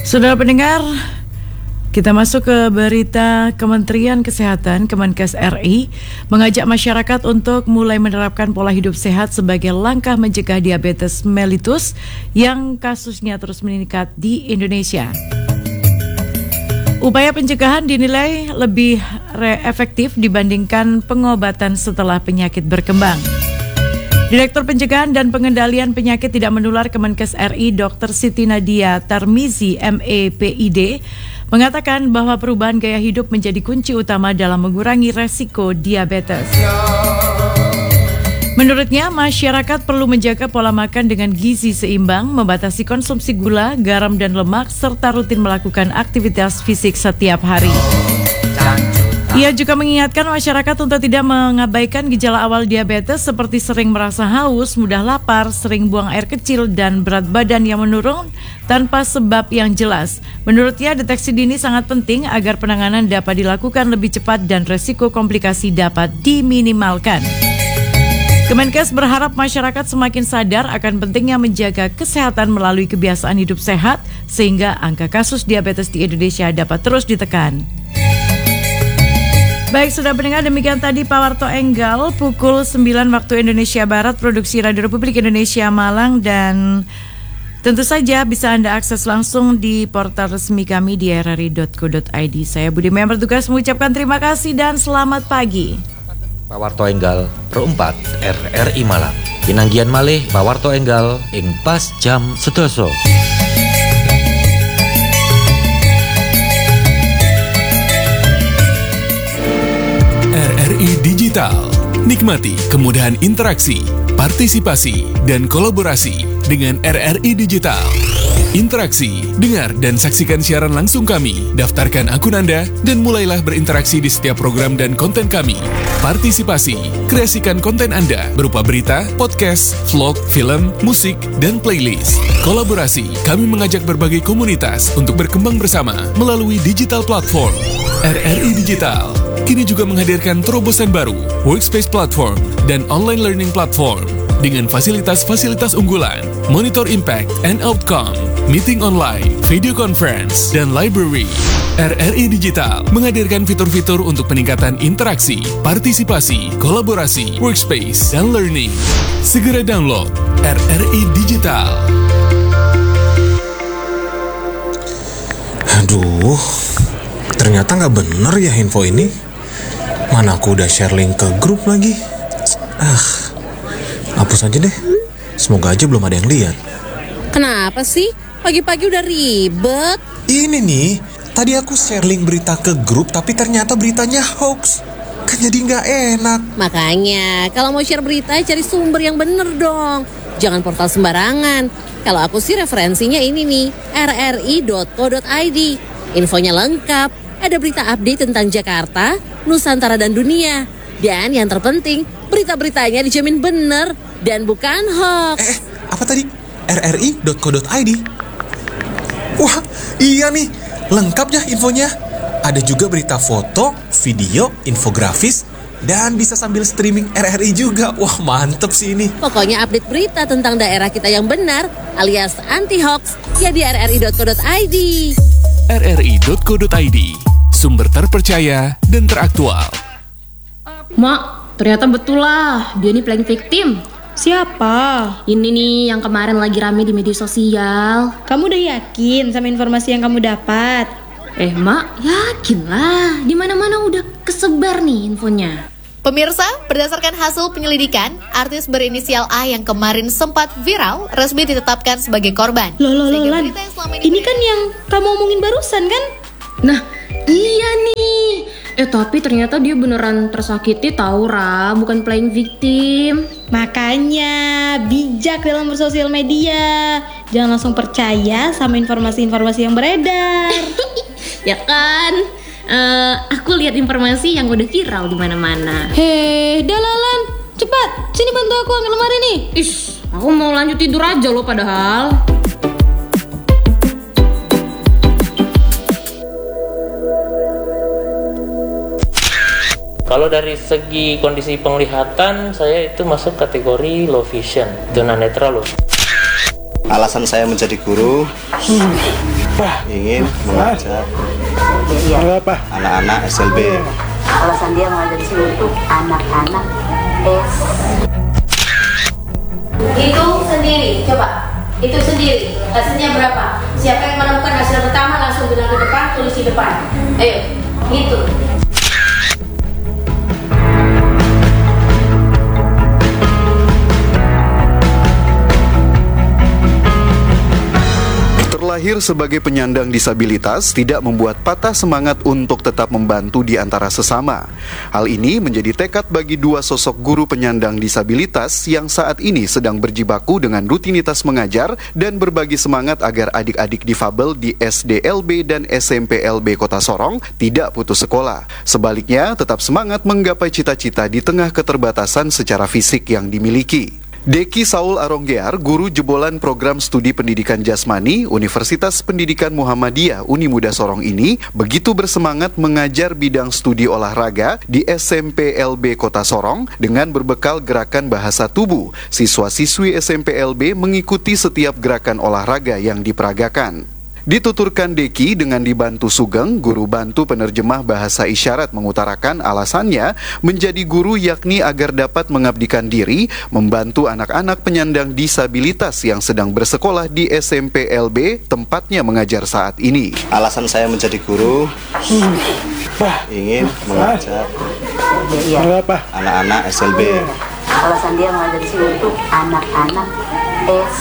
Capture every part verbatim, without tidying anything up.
Saudara pendengar, kita masuk ke berita. Kementerian Kesehatan Kemenkes R I mengajak masyarakat untuk mulai menerapkan pola hidup sehat sebagai langkah mencegah diabetes mellitus yang kasusnya terus meningkat di Indonesia. Upaya pencegahan dinilai lebih efektif dibandingkan pengobatan setelah penyakit berkembang. Direktur Pencegahan dan Pengendalian Penyakit Tidak Menular Kemenkes R I, Dokter Siti Nadia Tarmizi, M E P I D, mengatakan bahwa perubahan gaya hidup menjadi kunci utama dalam mengurangi resiko diabetes. Menurutnya, masyarakat perlu menjaga pola makan dengan gizi seimbang, membatasi konsumsi gula, garam, dan lemak, serta rutin melakukan aktivitas fisik setiap hari. Ia juga mengingatkan masyarakat untuk tidak mengabaikan gejala awal diabetes seperti sering merasa haus, mudah lapar, sering buang air kecil, dan berat badan yang menurun tanpa sebab yang jelas. Menurutnya, deteksi dini sangat penting agar penanganan dapat dilakukan lebih cepat dan resiko komplikasi dapat diminimalkan. Kemenkes berharap masyarakat semakin sadar akan pentingnya menjaga kesehatan melalui kebiasaan hidup sehat sehingga angka kasus diabetes di Indonesia dapat terus ditekan. Baik, sudah mendengar demikian tadi Pak Warto Enggal pukul sembilan waktu Indonesia Barat, produksi Radio Republik Indonesia Malang, dan tentu saja bisa Anda akses langsung di portal resmi kami di r r i dot co dot i d. Saya Budi Maya bertugas mengucapkan terima kasih dan selamat pagi. Pak Warto Enggal, Pro empat, R R I Malang. Pinanggian malih Pak Warto Enggal ing pas jam sedoso. R R I Digital. Nikmati kemudahan interaksi, partisipasi, dan kolaborasi dengan R R I Digital. Interaksi, dengar dan saksikan siaran langsung kami, daftarkan akun Anda, dan mulailah berinteraksi di setiap program dan konten kami. Partisipasi, kreasikan konten Anda berupa berita, podcast, vlog, film, musik, dan playlist. Kolaborasi, kami mengajak berbagai komunitas untuk berkembang bersama melalui digital platform. R R I Digital kini juga menghadirkan terobosan baru, workspace platform, dan online learning platform dengan fasilitas-fasilitas unggulan, monitor impact and outcome, meeting online, video conference, dan library. R R I Digital menghadirkan fitur-fitur untuk peningkatan interaksi, partisipasi, kolaborasi, workspace, dan learning. Segera download R R I Digital. Aduh, ternyata nggak bener ya info ini. Mana aku udah share link ke grup lagi. Ah, hapus aja deh. Semoga aja belum ada yang lihat. Kenapa sih? Pagi-pagi udah ribet. Ini nih, tadi aku share link berita ke grup, tapi ternyata beritanya hoax. Kan jadi nggak enak. Makanya, kalau mau share berita, cari sumber yang bener dong. Jangan portal sembarangan. Kalau aku sih referensinya ini nih, r r i dot co dot i d. Infonya lengkap. Ada berita update tentang Jakarta, Nusantara, dan dunia. Dan yang terpenting, berita-beritanya dijamin bener dan bukan hoax. Eh, apa tadi? r r i dot co dot i d. Wah, iya nih, lengkap ya infonya. Ada juga berita foto, video, infografis, dan bisa sambil streaming R R I juga. Wah, mantep sih ini. Pokoknya update berita tentang daerah kita yang benar alias anti-hoax ya di r r i dot co dot i d. r r i dot co dot i d, sumber terpercaya dan teraktual. Mak, ternyata betul lah, dia ini playing victim. Siapa? Ini nih yang kemarin lagi rame di media sosial. Kamu udah yakin sama informasi yang kamu dapat? Eh mak, yakin lah. Di mana-mana udah kesebar nih infonya. Pemirsa, berdasarkan hasil penyelidikan, artis berinisial A yang kemarin sempat viral resmi ditetapkan sebagai korban. Loh, loh, loh, Lan. Ini, ini kan yang kamu omongin barusan kan? Nah, iya nih. Eh tapi ternyata dia beneran tersakiti tahu Ra, bukan playing victim. Makanya bijak dalam bersosial media. Jangan langsung percaya sama informasi-informasi yang beredar. Ya kan? Uh, aku lihat informasi yang udah viral di mana-mana. Hei, Dalalan, cepat, sini bantu aku angkat lemari nih. Ish, aku mau lanjut tidur aja loh padahal. Kalau dari segi kondisi penglihatan, saya itu masuk kategori low vision, tunanetra loh. Alasan saya menjadi guru, hmm. ingin mengajak anak-anak S L B. Alasan dia mengajar di sini untuk anak-anak S. Itu sendiri, coba. Itu sendiri. Hasilnya berapa? Siapa yang menemukan hasil pertama langsung bilang ke depan, tulis di depan. Ayo, gitu. Terlahir sebagai penyandang disabilitas tidak membuat patah semangat untuk tetap membantu di antara sesama. Hal ini menjadi tekad bagi dua sosok guru penyandang disabilitas yang saat ini sedang berjibaku dengan rutinitas mengajar dan berbagi semangat agar adik-adik difabel di S D L B dan S M P L B Kota Sorong tidak putus sekolah. Sebaliknya, tetap semangat menggapai cita-cita di tengah keterbatasan secara fisik yang dimiliki. Deki Saul Aronggear, guru jebolan program studi pendidikan jasmani Universitas Pendidikan Muhammadiyah Unimuda Sorong ini begitu bersemangat mengajar bidang studi olahraga di S M P L B Kota Sorong dengan berbekal gerakan bahasa tubuh. Siswa-siswi S M P L B mengikuti setiap gerakan olahraga yang diperagakan. Dituturkan Deki dengan dibantu Sugeng, guru bantu penerjemah bahasa isyarat mengutarakan alasannya menjadi guru yakni agar dapat mengabdikan diri, membantu anak-anak penyandang disabilitas yang sedang bersekolah di S M P L B tempatnya mengajar saat ini. Alasan saya menjadi guru ingin mengajak anak-anak S L B. Alasan dia mengajar di sini untuk anak-anak S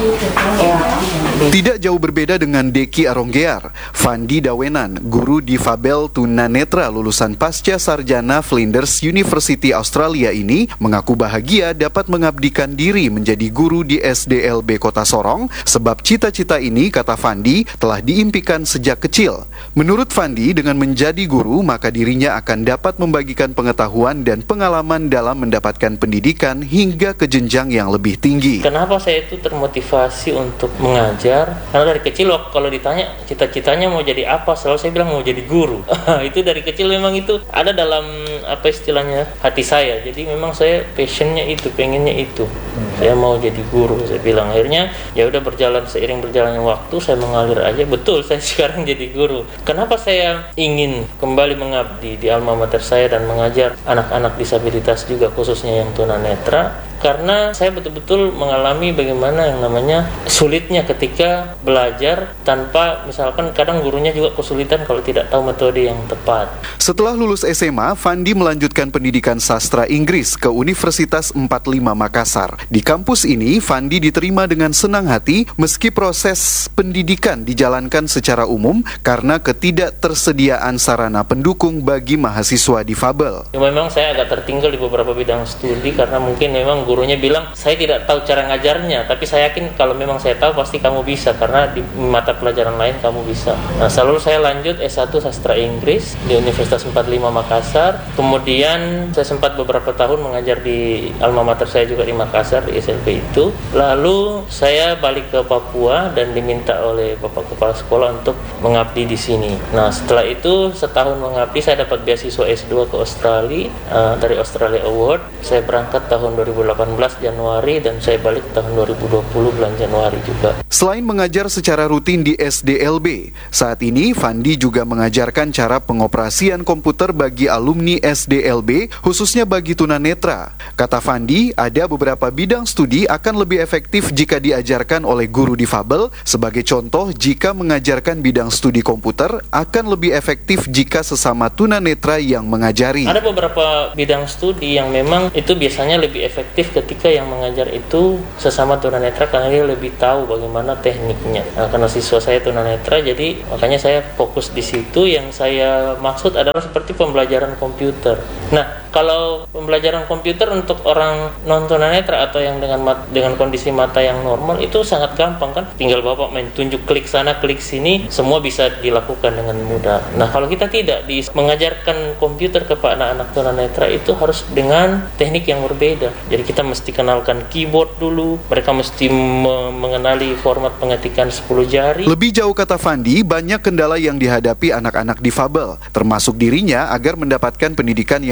L B. Tidak jauh berbeda dengan Deki Aronggear, Fandi Dawenan, guru difabel tunanetra lulusan pasca sarjana Flinders University Australia ini mengaku bahagia dapat mengabdikan diri menjadi guru di S D L B Kota Sorong sebab cita-cita ini, kata Fandi, telah diimpikan sejak kecil. Menurut Fandi, dengan menjadi guru maka dirinya akan dapat membagikan pengetahuan dan pengalaman dalam mendapatkan pendidikan hingga ke jenjang yang lebih tinggi. Kenapa saya itu termotivasi untuk mengajar? Karena dari kecil kalau ditanya cita-citanya mau jadi apa, selalu saya bilang mau jadi guru. Itu dari kecil memang itu ada dalam apa istilahnya hati saya. Jadi memang saya passionnya itu, pengennya itu. Hmm. Saya mau jadi guru. Saya bilang akhirnya ya udah berjalan seiring berjalannya waktu saya mengalir aja. Betul, saya sekarang jadi guru. Kenapa saya ingin kembali mengabdi di alma mater saya dan mengajar anak-anak disabilitas juga khususnya yang tunanetra? Karena saya betul-betul mengalami bagaimana yang namanya sulitnya ketika belajar tanpa, misalkan kadang gurunya juga kesulitan kalau tidak tahu metode yang tepat. Setelah lulus S M A, Fandi melanjutkan pendidikan sastra Inggris ke Universitas empat puluh lima Makassar. Di kampus ini, Fandi diterima dengan senang hati meski proses pendidikan dijalankan secara umum karena ketidaktersediaan sarana pendukung bagi mahasiswa difabel. Ya, memang saya agak tertinggal di beberapa bidang studi karena mungkin memang gurunya bilang saya tidak tahu cara ngajarnya, tapi saya yakin kalau memang saya tahu pasti kamu bisa karena di mata pelajaran lain kamu bisa. Nah, selalu saya lanjut S satu sastra Inggris di Universitas empat puluh lima Makassar. Kemudian saya sempat beberapa tahun mengajar di alma mater saya juga di Makassar di S L B itu. Lalu saya balik ke Papua dan diminta oleh Bapak Kepala Sekolah untuk mengabdi di sini. Nah, setelah itu setahun mengabdi saya dapat beasiswa S dua ke Australia uh, dari Australia Award. Saya berangkat tahun dua ribu delapan belas Januari dan saya balik tahun dua ribu dua puluh bulan Januari juga. Selain mengajar secara rutin di S D L B, saat ini Fandi juga mengajarkan cara pengoperasian komputer bagi alumni S D L B, khususnya bagi tunanetra. Kata Fandi, ada beberapa bidang studi akan lebih efektif jika diajarkan oleh guru difabel. Sebagai contoh, jika mengajarkan bidang studi komputer akan lebih efektif jika sesama tunanetra yang mengajari. Ada beberapa bidang studi yang memang itu biasanya lebih efektif ketika yang mengajar itu sesama tunanetra karena dia lebih tahu bagaimana tekniknya. Nah, karena siswa saya tunanetra, jadi makanya saya fokus di situ. Yang saya maksud adalah seperti pembelajaran komputer. Nah, kalau pembelajaran komputer untuk orang non tunanetra atau yang dengan mat, dengan kondisi mata yang normal itu sangat gampang kan? Tinggal Bapak main tunjuk klik sana klik sini, semua bisa dilakukan dengan mudah. Nah, kalau kita tidak di mengajarkan komputer kepada anak-anak tunanetra itu harus dengan teknik yang berbeda. Jadi kita mesti kenalkan keyboard dulu, mereka mesti me- mengenali format pengetikan sepuluh jari. Lebih jauh, kata Fandi, banyak kendala yang dihadapi anak-anak difabel, termasuk dirinya agar mendapatkan pendidikan yang lebih baik.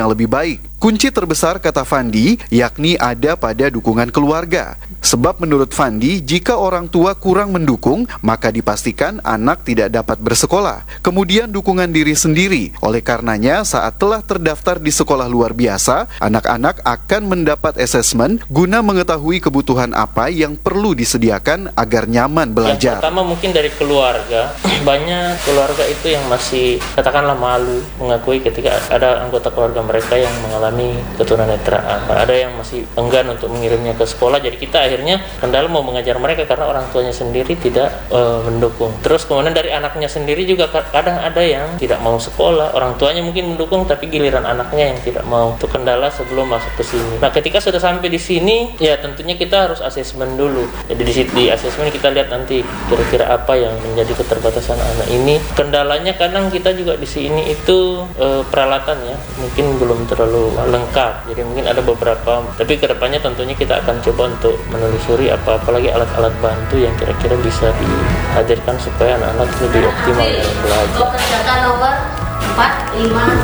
baik. Kunci terbesar kata Fandi yakni ada pada dukungan keluarga. Sebab menurut Fandi, jika orang tua kurang mendukung, maka dipastikan anak tidak dapat bersekolah. Kemudian dukungan diri sendiri. Oleh karenanya, saat telah terdaftar di sekolah luar biasa, anak-anak akan mendapat asesmen guna mengetahui kebutuhan apa yang perlu disediakan agar nyaman belajar. Yang pertama mungkin dari keluarga. Banyak keluarga itu yang masih katakanlah malu mengakui ketika ada anggota keluarga mereka yang mengalami ketunanetraan. Ada yang masih enggan untuk mengirimnya ke sekolah. Jadi kita akhirnya kendala mau mengajar mereka karena orang tuanya sendiri tidak uh, mendukung. Terus kemudian dari anaknya sendiri juga kadang ada yang tidak mau sekolah. Orang tuanya mungkin mendukung tapi giliran anaknya yang tidak mau. Itu kendala sebelum masuk ke sini. Nah, ketika sudah sampai di sini, ya tentunya kita harus asesmen dulu. Jadi di, di asesmen kita lihat nanti kira-kira apa yang menjadi keterbatasan anak ini. Kendalanya kadang kita juga di sini itu uh, peralatan ya, mungkin belum terlalu lengkap, jadi mungkin ada beberapa, tapi kedepannya tentunya kita akan coba untuk menelusuri apa apalagi alat-alat bantu yang kira-kira bisa dihadirkan supaya anak-anak lebih optimal dalam belajar. Kerjakan nomor empat, lima,